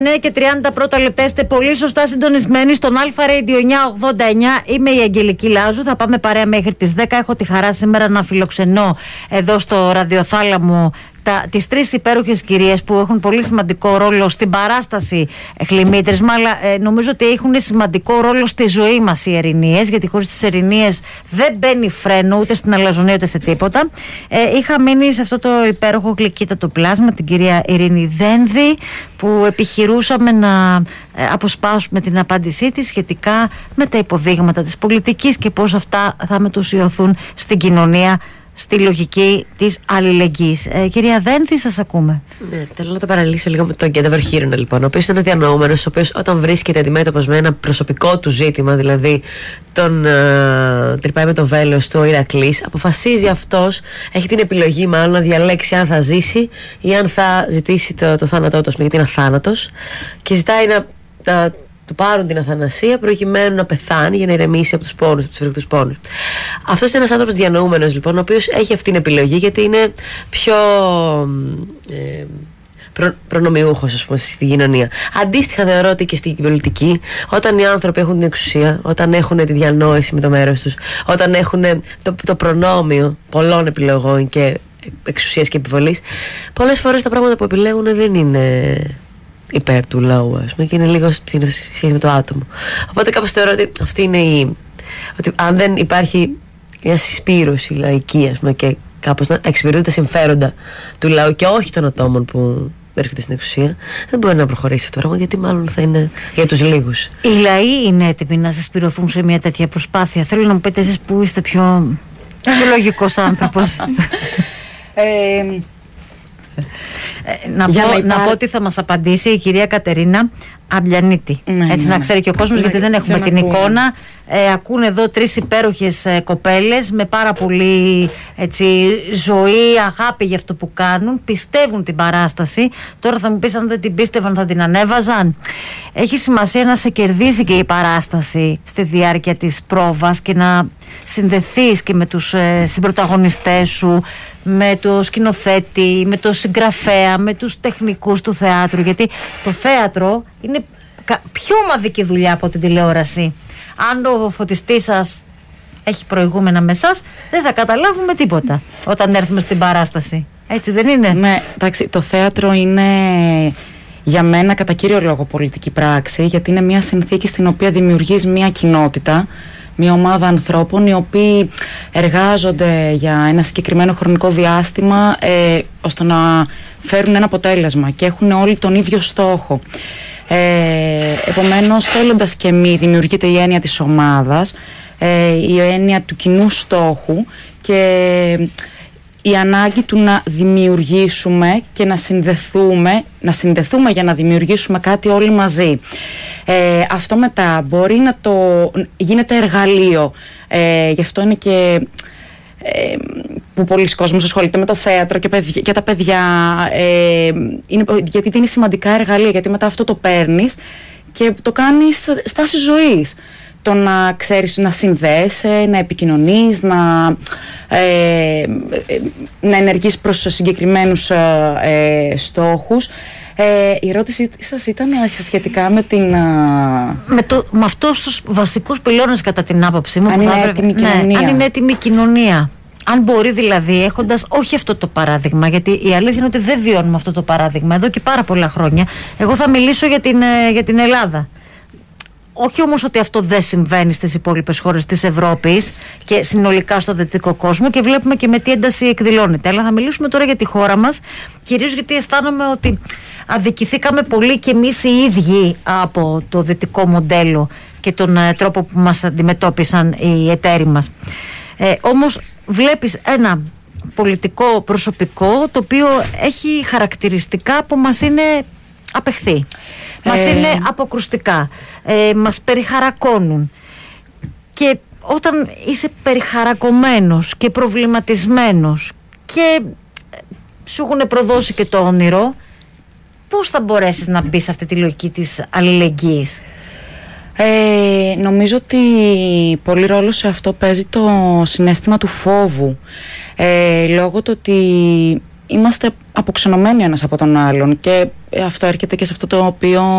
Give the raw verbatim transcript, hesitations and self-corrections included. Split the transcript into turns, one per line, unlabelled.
Ναι, και τριάντα πρώτα λεπτά είστε πολύ σωστά συντονισμένοι στον Αλφα Radio εννιακόσια ογδόντα εννιά. Είμαι η Αγγελική Λάζου. Θα πάμε παρέα μέχρι τις δέκα. Έχω τη χαρά σήμερα να φιλοξενώ εδώ στο ραδιοθάλαμο τα, τις τρεις υπέροχες κυρίες που έχουν πολύ σημαντικό ρόλο στην παράσταση Χλιμήτρισμα, αλλά ε, νομίζω ότι έχουν σημαντικό ρόλο στη ζωή μας οι Ερηνίες, γιατί χωρίς τις Ερηνίες δεν μπαίνει φρένο ούτε στην αλαζονία ούτε σε τίποτα. Ε, είχα μείνει σε αυτό το υπέροχο γλυκύτατο πλάσμα, την κυρία Ειρήνη Δένδη, που επιχειρούσαμε να ε, αποσπάσουμε την απάντησή της σχετικά με τα υποδείγματα της πολιτικής και πώς αυτά θα μετουσιωθούν στην κοινωνία, στη λογική της αλληλεγγύης. Ε, κυρία Δένθη, σας ακούμε.
Ναι, θέλω να το παραλύσω λίγο με τον Γκέντεβερ Χίρονα, λοιπόν, ο οποίος είναι ένας διανοούμενος, ο οποίος όταν βρίσκεται αντιμέτωπος με ένα προσωπικό του ζήτημα, δηλαδή τον uh, τρυπάει με το βέλος του ο Ηρακλής, αποφασίζει αυτός, έχει την επιλογή μάλλον να διαλέξει αν θα ζήσει ή αν θα ζητήσει το, το θάνατό του, γιατί είναι αθάνατος, και ζητάει να, να του πάρουν την αθανασία προκειμένου να πεθάνει για να ηρεμήσει από τους πόνους, από τους φρικτούς πόνους. Αυτός είναι ένας άνθρωπος διανοούμενος, λοιπόν, ο οποίος έχει αυτή την επιλογή γιατί είναι πιο ε, προ, προνομιούχος, ας πούμε, στην κοινωνία. Αντίστοιχα θεωρώ ότι και στην πολιτική, όταν οι άνθρωποι έχουν την εξουσία, όταν έχουν τη διανόηση με το μέρος τους, όταν έχουν το, το προνόμιο πολλών επιλογών και εξουσίας και επιβολής, πολλές φορές τα πράγματα που επιλέγουν δεν είναι υπέρ του λαού, ας πούμε, και είναι λίγο σχέση με το άτομο. Οπότε κάπως θεωρώ ότι αυτή είναι η... ότι αν δεν υπάρχει μια συσπήρωση λαϊκή, ας πούμε, και κάπως να εξυπηρετούν τα συμφέροντα του λαού και όχι των ατόμων που βρίσκονται στην εξουσία, δεν μπορεί να προχωρήσει αυτό το πράγμα, γιατί μάλλον θα είναι για τους λίγους.
Οι λαοί είναι έτοιμοι να συσπηρωθούν σε μια τέτοια προσπάθεια? Θέλω να μου πείτε εσείς που είστε πιο λογικός άνθρωπος.
ε,
Ε, να, πω, να, να πω ότι θα μας απαντήσει η κυρία Κατερίνα Αμπλιανίτη. Ναι, έτσι, ναι, να ξέρει και ο κόσμος, ναι, γιατί δεν έχουμε την ακούω. εικόνα. Ε, ακούνε εδώ τρεις υπέροχες ε, κοπέλες με πάρα πολύ, έτσι, ζωή, αγάπη για αυτό που κάνουν. Πιστεύουν την παράσταση. Τώρα θα μου πεις, αν δεν την πίστευαν θα την ανέβαζαν. Έχει σημασία να σε κερδίσει και η παράσταση στη διάρκεια της πρόβας και να συνδεθείς και με τους ε, συμπροταγωνιστές σου, με το σκηνοθέτη, με το συγγραφέα, με τους τεχνικούς του θεάτρου, γιατί το θέατρο είναι πιο ομαδική δουλειά από την τηλεόραση. Αν ο φωτιστής σας έχει προηγούμενα με εσάς, δεν θα καταλάβουμε τίποτα όταν έρθουμε στην παράσταση. Έτσι δεν είναι?
Ναι, εντάξει, το θέατρο είναι για μένα κατά κύριο λόγο πολιτική πράξη, γιατί είναι μια συνθήκη στην οποία δημιουργείς μια κοινότητα, μια ομάδα ανθρώπων οι οποίοι εργάζονται για ένα συγκεκριμένο χρονικό διάστημα ε, ώστε να φέρουν ένα αποτέλεσμα και έχουν όλοι τον ίδιο στόχο. Ε, επομένως, θέλοντας και μη, δημιουργείται η έννοια της ομάδας, ε, η έννοια του κοινού στόχου και η ανάγκη του να δημιουργήσουμε και να συνδεθούμε, να συνδεθούμε για να δημιουργήσουμε κάτι όλοι μαζί. Ε, αυτό μετά μπορεί να το γίνεται εργαλείο, ε, γι' αυτό είναι και ε, που πολλοί κόσμος ασχολείται με το θέατρο και, παιδι, και τα παιδιά, ε, είναι, γιατί δίνει σημαντικά εργαλεία, γιατί μετά αυτό το παίρνεις και το κάνεις στάση ζωής. Το να ξέρεις να συνδέεσαι, να επικοινωνείς, να, ε, να ενεργείς προς συγκεκριμένους ε, στόχους. Ε, η ερώτηση σας ήταν σχετικά με την...
Με, το, με αυτούς τους βασικούς πυλώνες, κατά την άποψή μου.
Αν
που
είναι
θα
έτοιμη
έπρεπε,
κοινωνία.
Ναι, αν είναι έτοιμη κοινωνία. Αν μπορεί δηλαδή, έχοντας όχι αυτό το παράδειγμα, γιατί η αλήθεια είναι ότι δεν βιώνουμε αυτό το παράδειγμα εδώ και πάρα πολλά χρόνια. Εγώ θα μιλήσω για την, για την Ελλάδα. Όχι όμως ότι αυτό δεν συμβαίνει στις υπόλοιπες χώρες της Ευρώπης και συνολικά στο δυτικό κόσμο, και βλέπουμε και με τι ένταση εκδηλώνεται. Αλλά θα μιλήσουμε τώρα για τη χώρα μας, κυρίως γιατί αισθάνομαι ότι αδικηθήκαμε πολύ και εμείς οι ίδιοι από το δυτικό μοντέλο και τον ε, τρόπο που μας αντιμετώπισαν οι εταίροι μας. Ε, όμως βλέπεις ένα πολιτικό προσωπικό το οποίο έχει χαρακτηριστικά που μας είναι απεχθή. Μας ε... είναι αποκρουστικά, ε, μας περιχαρακώνουν, και όταν είσαι περιχαρακωμένος και προβληματισμένος και σου έχουν προδώσει και το όνειρο, πώς θα μπορέσεις να μπεις σε αυτή τη λογική της αλληλεγγύης?
Ε, νομίζω ότι πολύ ρόλο σε αυτό παίζει το συναίσθημα του φόβου, ε, λόγω του ότι είμαστε αποξενωμένοι ένας από τον άλλον και αυτό έρχεται και σε αυτό το οποίο